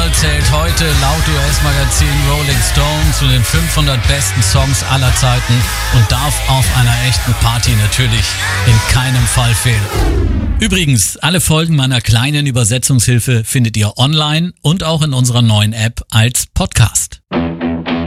Rock'n'Roll zählt heute laut US-Magazin Rolling Stone zu den 500 besten Songs aller Zeiten und darf auf einer echten Party natürlich in keinem Fall fehlen. Übrigens, alle Folgen meiner kleinen Übersetzungshilfe findet ihr online und auch in unserer neuen App als Podcast.